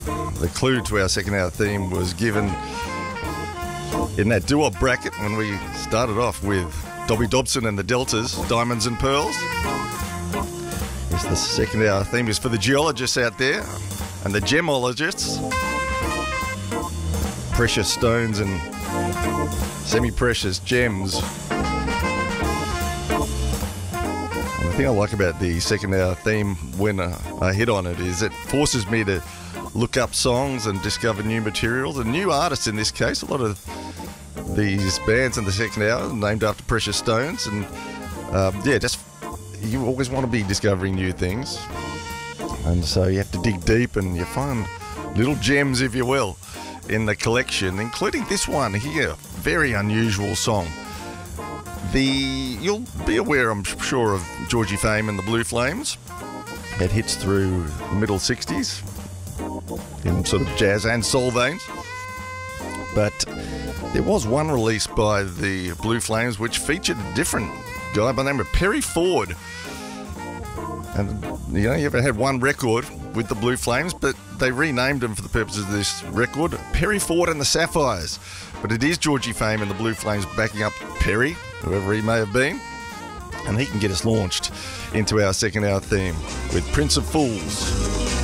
The clue to our second hour theme was given in that doo-wop bracket when we started off with Dobby Dobson and the Deltas, Diamonds and Pearls. Yes, the second hour theme is for the geologists out there and the gemologists. Precious stones and semi-precious gems. And the thing I like about the second hour theme when I hit on it is it forces me to look up songs and discover new materials and new artists in this case. A lot of these bands in the second hour are named after precious stones, and just you always want to be discovering new things, and so you have to dig deep and you find little gems, if you will, in the collection, including this one here. Very unusual song. You'll be aware, I'm sure, of Georgie Fame and the Blue Flames. It hits through the middle 60s in sort of jazz and soul veins. But there was one release by the Blue Flames which featured a different guy by the name of Perry Ford. And, you ever had one record with the Blue Flames, but they renamed him for the purposes of this record, Perry Ford and the Sapphires. But it is Georgie Fame and the Blue Flames backing up Perry, whoever he may have been. And he can get us launched into our second hour theme with Prince of Fools.